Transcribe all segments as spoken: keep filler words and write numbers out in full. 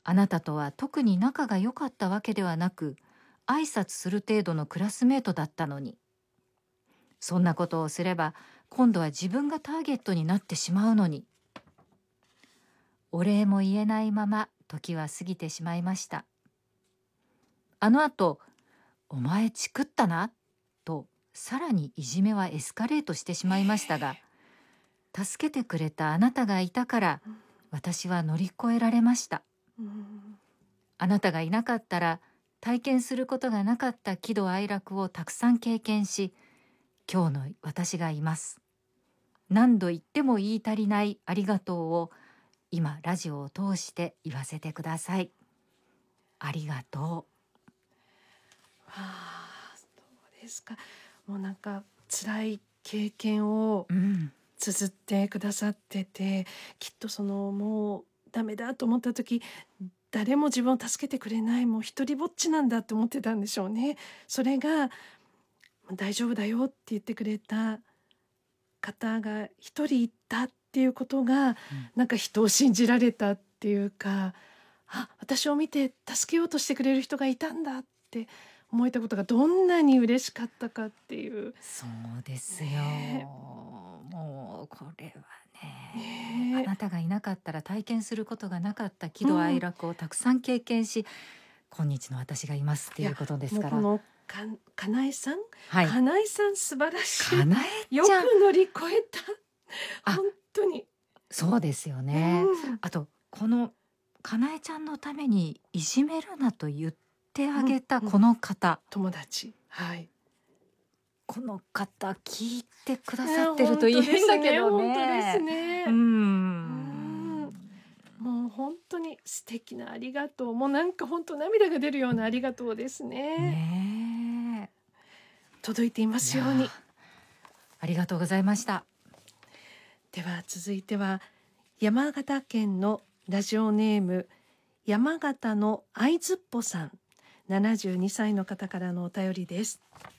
あなたとは特に仲が良かったわけではなく、挨拶する程度のクラスメートだったのに。そんなことをすれば、今度は自分がターゲットになってしまうのに。お礼も言えないまま時は過ぎてしまいました。あの後、お前チクったな、とさらにいじめはエスカレートしてしまいましたが、助けてくれたあなたがいたから私は乗り越えられました。あなたがいなかったら体験することがなかった喜怒哀楽をたくさん経験し、今日の私がいます。何度言っても言い足りないありがとうを今ラジオを通して言わせてください。ありがとう。 わあ、そうですか。もうなんか辛い経験をうん綴ってくださってて、きっとそのもうダメだと思った時、誰も自分を助けてくれない、もう一人ぼっちなんだって思ってたんでしょうね。それが大丈夫だよって言ってくれた方が一人いたっていうことが、 うんなんか人を信じられたっていうか、あ、私を見て助けようとしてくれる人がいたんだって思えたことがどんなに嬉しかったかっていう。 そうですよ、 ねもうこれはえね、 ねえあなたがいなかったら体験することがなかった喜怒うん哀楽をたくさん経験し、今日の私がいますっていやいうことですから。 もうこのかかなえさん、 はい、 かなえさん素晴らしかなえい。よくちゃん、 乗り越えた。 あ、 本当に。 そうですようね。 んあとこのかなえちゃんのためにいじめるなと言ってあげたうんこの方、 友達。はい。 この方聞いてくだいさってるといいんだけど本当ですね。 ね。 うーうんん。 もう本当に素敵なありがとう。もうなんか本当涙が出るようなありがとうですね。 ね届いていまえ。いやすように。 ー、ありがとうございました。 では続いては山形県のラジオネーム山形のあいずっぽさん、ななじゅうにさいの方からのお便りです。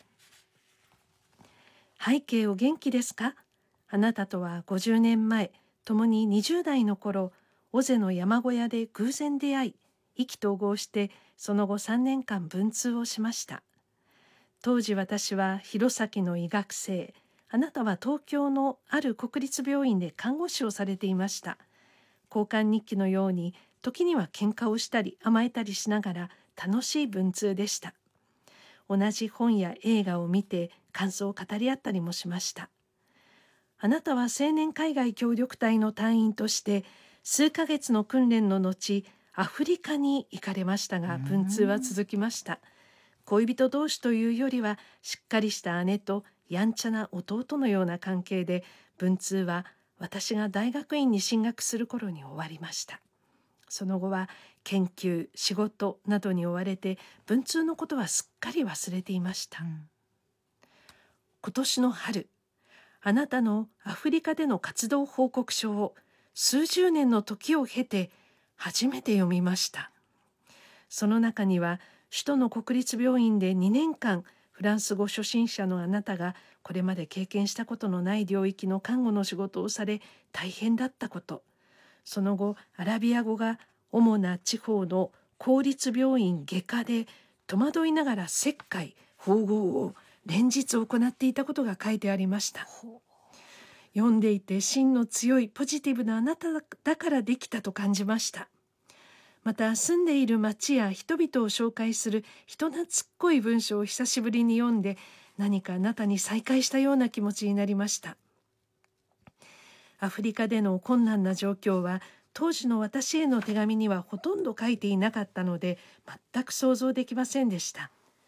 背景お元気ですか？あなたとはごじゅうねんまえ、共ににじゅう代の頃、尾瀬の山小屋で偶然出会い、意気投合してその後さんねんかん文通をしました。当時私は弘前の医学生、あなたは東京のある国立病院で看護師をされていました。交換日記のように時には喧嘩をしたり甘えたりしながら楽しい文通でした。同じ本や映画を見て感想を語り合ったりもしました。あなたは青年海外協力隊の隊員として数ヶ月の訓練の後、アフリカに行かれましたが、文通は続きました。恋人同士というよりはしっかりした姉とやんちゃな弟のような関係で、文通は私が大学院に進学する頃に終わりました。その後は研究、仕事などに追われて文通のことはすっかり忘れていました。 うん、 今年の春、あなたのアフリカでの活動報告書を数十年の時を経て初めて読みました。その中には首都の国立病院でにねんかんフランス語初心者のあなたがこれまで経験したことのない領域の看護の仕事をされ大変だったこと、その後アラビア語が主な地方の公立病院外科で戸惑いながら切開縫合を連日行っていたことが書いてありました。読んでいて芯の強いポジティブなあなただからできたと感じました。また住んでいる町や人々を紹介する人懐っこい文章を久しぶりに読んで、何かあなたに再会したような気持ちになりました。アフリカでの困難な状況は当時の私への手紙にはほとんど書いていなかったので全く想像できませんでした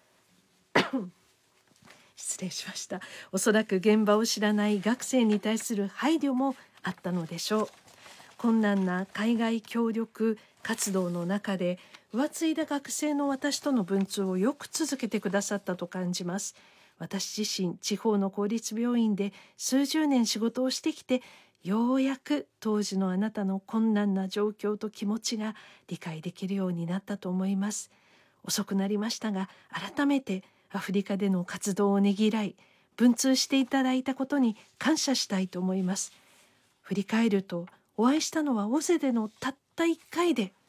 失礼しました。おそらく現場を知らない学生に対する配慮もあったのでしょう。困難な海外協力活動の中で浮ついだ学生の私との文通をよく続けてくださったと感じます。私自身地方の公立病院で数十年仕事をしてきて、ようやく当時のあなたの困難な状況と気持ちが理解できるようになったと思います。遅くなりましたが、改めてアフリカでの活動をねぎらい、文通していただいたことに感謝したいと思います。振り返ると、お会いしたのは尾瀬でのたったいっかいで、